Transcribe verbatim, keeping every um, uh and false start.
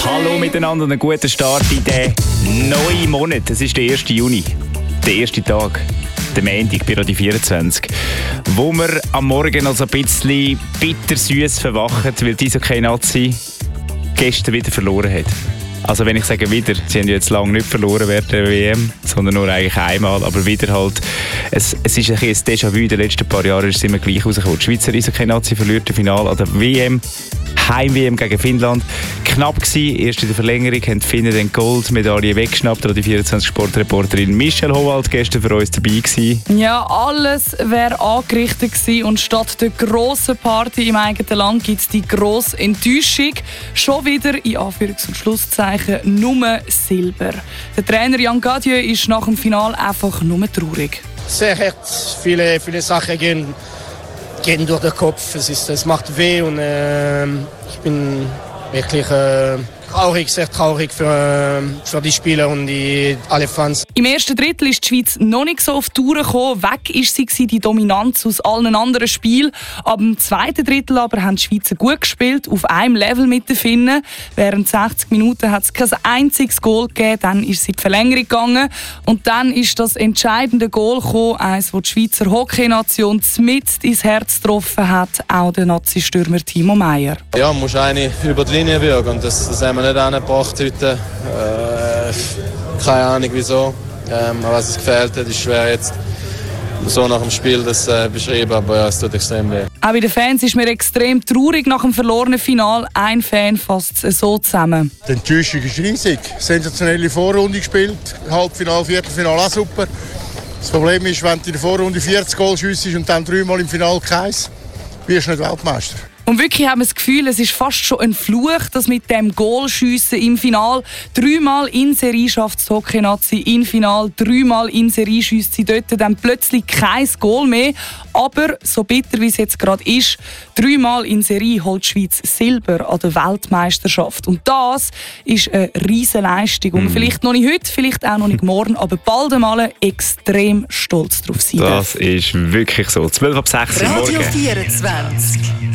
Hallo miteinander und einen guten Start in den neuen Monat. Es ist der erste Juni, der erste Tag, der Montag bei Radio vierundzwanzig, wo wir am Morgen also ein bisschen bittersüß verwachen, weil die Eishockey-Nazi gestern wieder verloren hat. Also wenn ich sage wieder, sie haben jetzt lange nicht verloren während der W M, sondern nur eigentlich einmal, aber wieder halt, es, es ist ein, ein Déjà-vu, in den letzten paar Jahren ist es immer gleich rausgekommen. Die Schweizer Eishockey-Nazi verliert das Finale an der W M, Heim-W M gegen Finnland. Knapp gewesen, erst in der Verlängerung haben die Finnen den Goldmedaille weggeschnappt. Die vierundzwanzig Sportreporterin Michelle Howald gestern für uns dabei gewesen. Ja, alles wäre angerichtet gewesen und statt der grossen Party im eigenen Land gibt es die grosse Enttäuschung. Schon wieder, in Anführungs- und Schlusszeichen, nur Silber. Der Trainer Jan Gadieu ist nach dem Finale einfach nur traurig. Sehr hart, viele, viele Sachen gehen, gehen durch den Kopf. Es, ist, es macht weh und äh, ich bin wirklich äh, traurig, sehr traurig für, äh, für die Spieler und die, alle Fans. Im ersten Drittel ist die Schweiz noch nicht so auf die Tour gekommen. Weg ist sie gewesen, die Dominanz aus allen anderen Spielen. Ab dem zweiten Drittel aber haben die Schweizer gut gespielt, auf einem Level mit den Finnen. Während sechzig Minuten hat es kein einziges Goal gegeben. Dann ist sie in die Verlängerung gegangen. Und dann ist das entscheidende Goal gekommen, eines, das die Schweizer Hockey-Nation mitten ins Herz getroffen hat, auch der Nazi-Stürmer Timo Meier. Ja, man muss eine über die Linie wirken und das, das haben wir nicht angebracht heute. Äh, keine Ahnung wieso. Ähm, was es gefehlt hat, ist schwer jetzt so nach dem Spiel das äh, beschreiben, aber ja, es tut extrem weh. Auch bei den Fans ist mir extrem traurig nach dem verlorenen Finale. Ein Fan fasst es so zusammen. Die Enttäuschung ist riesig. Sensationelle Vorrunde gespielt, Halbfinale, Viertelfinale auch super. Das Problem ist, wenn du in der Vorrunde vierzig Goal schiessest und dann dreimal im Finale keins, wirst du nicht Weltmeister. Und wirklich haben wir das Gefühl, es ist fast schon ein Fluch, dass mit dem Goalschiessen im Final dreimal in Serie schafft das Hockey-Nazi im Final, dreimal in Serie schiesst sie dort dann plötzlich kein Goal mehr. Aber so bitter wie es jetzt gerade ist, dreimal in Serie holt die Schweiz Silber an der Weltmeisterschaft. Und das ist eine riesige Leistung. Und vielleicht noch nicht heute, vielleicht auch noch nicht morgen, aber bald einmal extrem stolz darauf sein. Das ist wirklich so. zwölf ab sechs Uhr morgen. Radio vierundzwanzig.